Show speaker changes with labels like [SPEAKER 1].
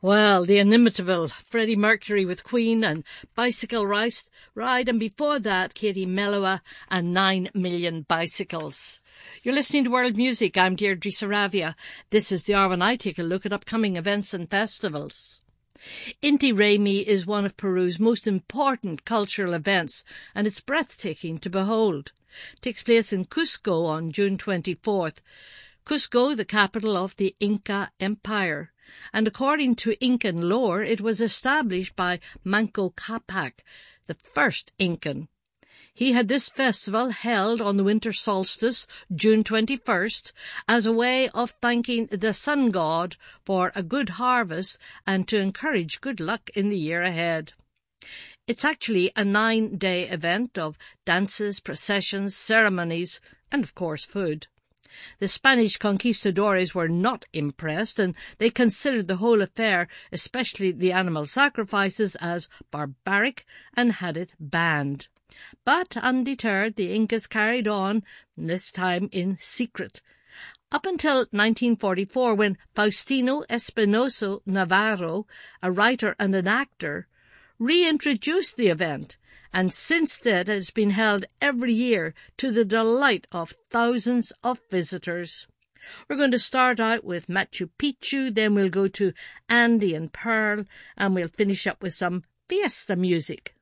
[SPEAKER 1] Well, the inimitable Freddie Mercury with Queen and Bicycle Ride, and before that, Katie Melua and 9 Million Bicycles. You're listening to World Music. I'm Deirdre Saravia. This is the hour when I take a look at upcoming events and festivals. Inti Raymi is one of Peru's most important cultural events, and it's breathtaking to behold. It takes place in Cusco on June 24th. Cusco, the capital of the Inca Empire. And according to Incan lore, it was established by Manco Capac, the first Incan. He had this festival held on the winter solstice, June 21st, as a way of thanking the sun god for a good harvest and to encourage good luck in the year ahead. It's actually a 9-day event of dances, processions, ceremonies, and of course food. The Spanish conquistadores were not impressed, and they considered the whole affair, especially the animal sacrifices, as barbaric and had it banned. But undeterred, the Incas carried on, this time in secret. Up until 1944, when Faustino Espinosa Navarro, a writer and an actor, reintroduced the event, and since then it has been held every year to the delight of thousands of visitors. We're going to start out with Machu Picchu, then we'll go to Andy and Pearl, and we'll finish up with some fiesta music.